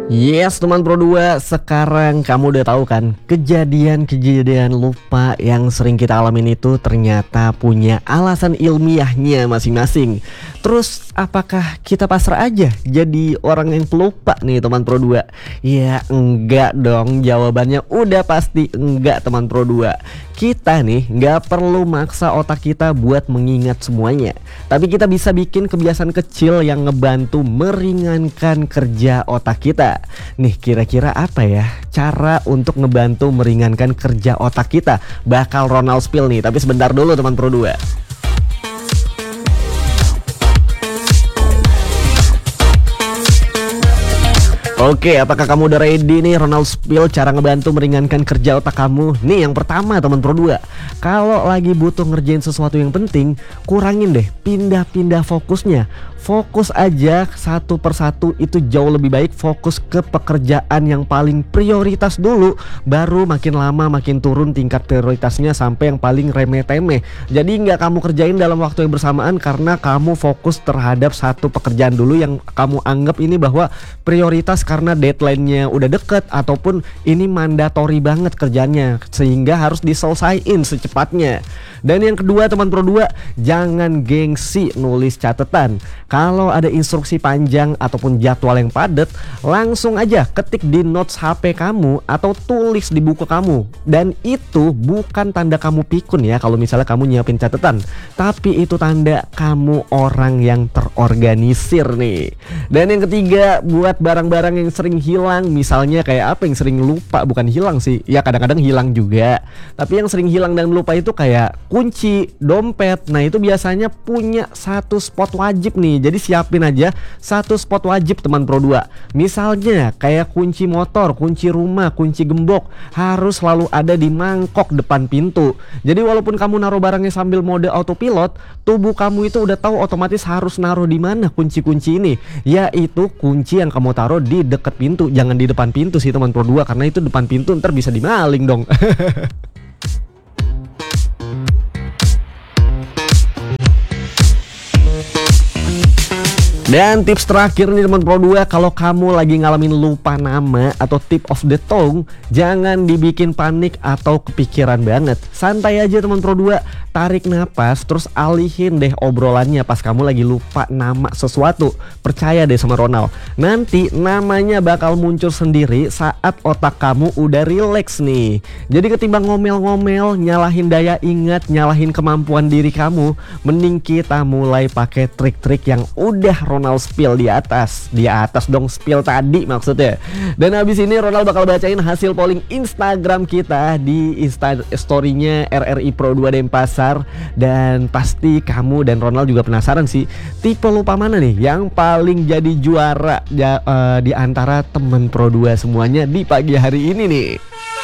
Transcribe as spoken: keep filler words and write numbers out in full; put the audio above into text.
Yes teman Pro dua, sekarang kamu udah tahu kan kejadian-kejadian lupa yang sering kita alamin itu ternyata punya alasan ilmiahnya masing-masing. Terus apakah kita pasrah aja jadi orang yang pelupa nih teman Pro dua? Ya enggak dong, jawabannya udah pasti enggak teman Pro dua. Kita nih nggak perlu maksa otak kita buat mengingat semuanya, tapi kita bisa bikin kebiasaan kecil yang ngebantu meringankan kerja otak kita. Nih kira-kira apa ya cara untuk ngebantu meringankan kerja otak kita? Bakal Ronald spill nih, tapi sebentar dulu teman Pro dua. Oke, apakah kamu udah ready nih Ronald spill cara ngebantu meringankan kerja otak kamu? Nih yang pertama teman Pro dua, kalau lagi butuh ngerjain sesuatu yang penting, kurangin deh pindah-pindah fokusnya. Fokus aja satu persatu, itu jauh lebih baik. Fokus ke pekerjaan yang paling prioritas dulu, baru makin lama makin turun tingkat prioritasnya sampai yang paling remeh-temeh. Jadi nggak kamu kerjain dalam waktu yang bersamaan karena kamu fokus terhadap satu pekerjaan dulu yang kamu anggap ini bahwa prioritas karena deadline-nya udah deket ataupun ini mandatori banget kerjanya sehingga harus diselesaikan secepatnya. Dan yang kedua teman Pro dua, jangan gengsi nulis catatan. Kalau ada instruksi panjang ataupun jadwal yang padat, langsung aja ketik di notes H P kamu atau tulis di buku kamu. Dan itu bukan tanda kamu pikun ya kalau misalnya kamu nyiapin catatan, tapi itu tanda kamu orang yang terorganisir nih. Dan yang ketiga, buat barang-barang yang sering hilang, misalnya kayak apa yang sering lupa, bukan hilang sih, ya kadang-kadang hilang juga, tapi yang sering hilang dan lupa itu kayak kunci, dompet. Nah itu biasanya punya satu spot wajib nih, jadi siapin aja satu spot wajib teman Pro dua. Misalnya kayak kunci motor, kunci rumah, kunci gembok harus selalu ada di mangkok depan pintu. Jadi walaupun kamu naruh barangnya sambil mode autopilot, tubuh kamu itu udah tahu otomatis harus naruh di mana kunci-kunci ini. Yaitu kunci yang kamu taruh di deket pintu, jangan di depan pintu sih teman Pro dua, karena itu depan pintu ntar bisa dimaling dong. Dan tips terakhir nih teman Pro dua, kalau kamu lagi ngalamin lupa nama atau tip of the tongue, jangan dibikin panik atau kepikiran banget. Santai aja teman Pro dua, tarik napas terus alihin deh obrolannya pas kamu lagi lupa nama sesuatu. Percaya deh sama Ronald, nanti namanya bakal muncul sendiri saat otak kamu udah relax nih. Jadi ketimbang ngomel-ngomel, nyalahin daya ingat, nyalahin kemampuan diri kamu, mending kita mulai pakai trik-trik yang udah Ronald spill di atas. Di atas dong, spill tadi maksudnya. Dan habis ini Ronald bakal bacain hasil polling Instagram kita di Insta story-nya R R I Pro dua Denpasar. Dan pasti kamu dan Ronald juga penasaran sih, tipe lupa mana nih yang paling jadi juara ya, uh, di antara teman Pro dua semuanya di pagi hari ini nih.